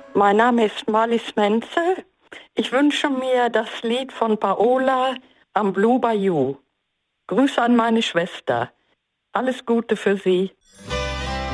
Mein Name ist Marlies Menze. Ich wünsche mir das Lied von Paola am Blue Bayou. Grüße an meine Schwester. Alles Gute für Sie.